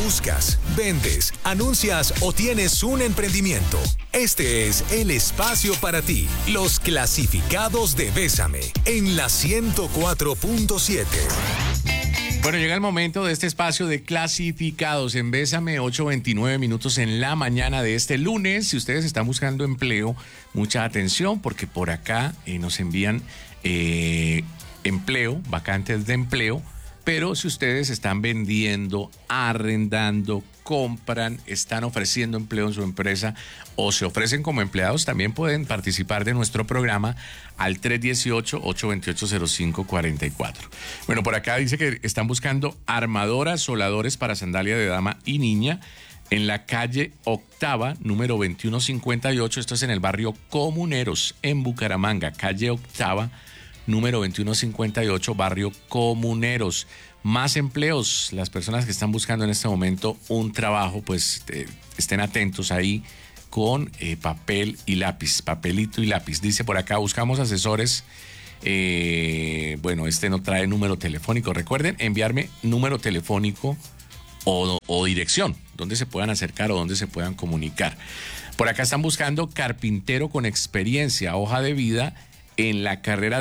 buscas, vendes, anuncias o tienes un emprendimiento. Este es el espacio para ti. Los clasificados de Bésame en la 104.7. Bueno, llega el momento de este espacio de clasificados en Bésame, 8:29 minutos en la mañana de este lunes. Si ustedes están buscando empleo, mucha atención porque por acá nos envían empleo, vacantes de empleo. Pero si ustedes están vendiendo, arrendando, compran, están ofreciendo empleo en su empresa o se ofrecen como empleados, también pueden participar de nuestro programa al 318-828-0544. Bueno, por acá dice que están buscando armadoras, soldadores para sandalia de dama y niña en la calle Octava, número 2158. Esto es en el barrio Comuneros, en Bucaramanga, calle Octava, número 2158, barrio Comuneros. Más empleos, las personas que están buscando en este momento un trabajo, pues estén atentos ahí con papel y lápiz, papelito y lápiz. Dice por acá, buscamos asesores. Bueno, este no trae número telefónico. Recuerden enviarme número telefónico o dirección, donde se puedan acercar o donde se puedan comunicar. Por acá están buscando carpintero con experiencia, hoja de vida, en la carrera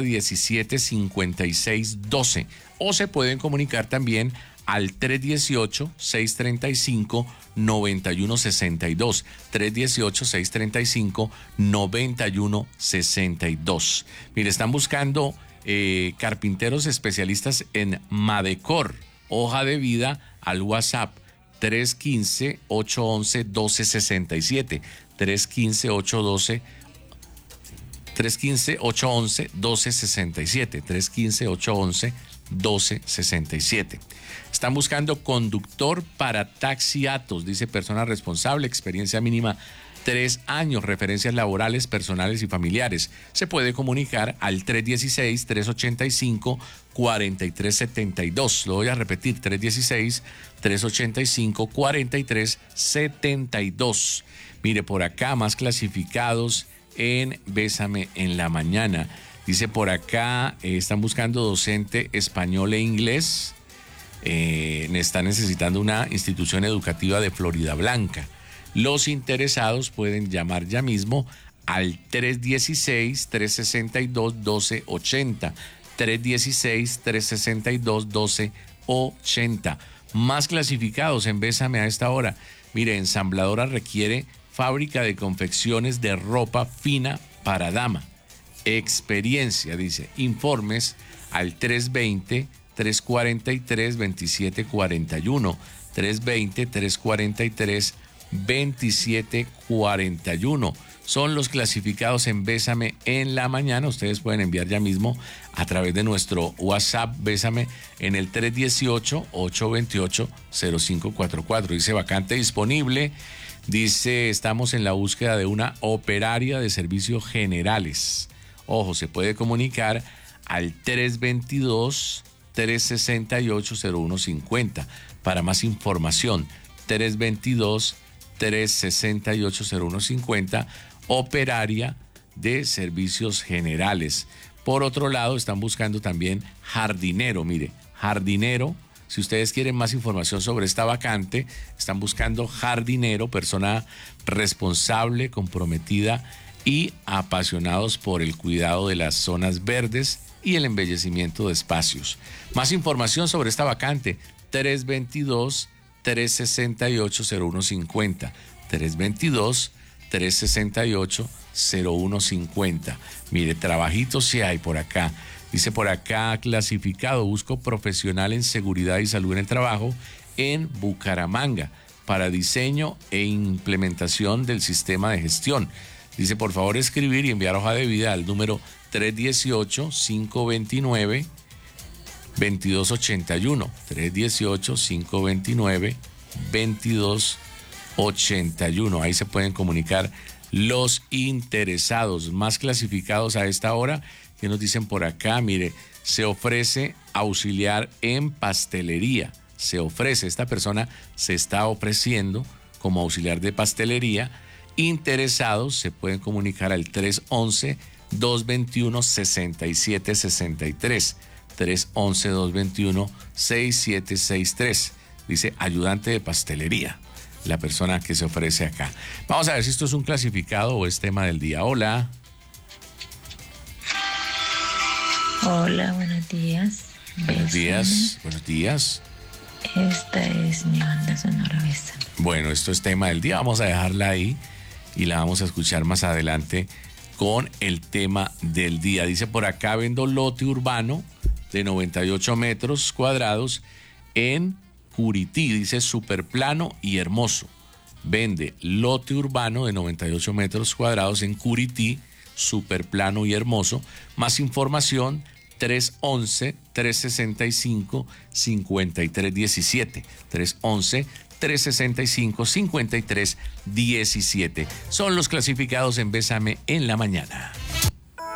175612, o se pueden comunicar también al 318-635-9162, 318-635-9162. Mire, están buscando carpinteros especialistas en Madecor, hoja de vida al WhatsApp 315-811-1267, 315-811-1267. 315-811-1267, 315-811-1267. Están buscando conductor para Taxi Atos, dice persona responsable, experiencia mínima 3 años, referencias laborales, personales y familiares. Se puede comunicar al 316-385-4372. Lo voy a repetir, 316-385-4372. Mire, por acá más clasificados en Bésame en la mañana. Dice por acá, están buscando docente español e inglés. Están necesitando una institución educativa de Florida Blanca. Los interesados pueden llamar ya mismo al 316-362-1280. 316-362-1280. Más clasificados en Bésame a esta hora. Mire, ensambladora requiere fábrica de confecciones de ropa fina para dama. Experiencia, dice. Informes al 320-343-2741. 320-343-2741. Son los clasificados en Bésame en la mañana. Ustedes pueden enviar ya mismo a través de nuestro WhatsApp Bésame en el 318-828-0544. Dice vacante disponible. Dice, estamos en la búsqueda de una operaria de servicios generales. Ojo, se puede comunicar al 322-368-0150. Para más información, 322-368-0150, operaria de servicios generales. Por otro lado, están buscando también jardinero. Mire, jardinero. Si ustedes quieren más información sobre esta vacante, están buscando jardinero, persona responsable, comprometida y apasionados por el cuidado de las zonas verdes y el embellecimiento de espacios. Más información sobre esta vacante, 322-368-0150, 322-368-0150. Mire, trabajitos sí hay por acá. Dice por acá, clasificado, busco profesional en seguridad y salud en el trabajo en Bucaramanga para diseño e implementación del sistema de gestión. Dice, por favor, escribir y enviar hoja de vida al número 318-529-2281. 318-529-2281. Ahí se pueden comunicar los interesados. Más clasificados a esta hora. ¿Qué nos dicen por acá? Mire, se ofrece auxiliar en pastelería. Se ofrece, esta persona se está ofreciendo como auxiliar de pastelería. Interesados se pueden comunicar al 311-221-6763. 311-221-6763. Dice ayudante de pastelería, la persona que se ofrece acá. Vamos a ver si esto es un clasificado o es tema del día. Hola. Hola, buenos días. Buenos días, buenos días. Esta es mi banda sonora Bésame. Bueno, esto es tema del día. Vamos a dejarla ahí y la vamos a escuchar más adelante con el tema del día. Dice por acá, vendo lote urbano de 98 metros cuadrados en Curití. Dice súper plano y hermoso. Vende lote urbano de 98 metros cuadrados en Curití, súper plano y hermoso. Más información 311-365-5317. 311-365-5317. Son los clasificados en Bésame en la Mañana.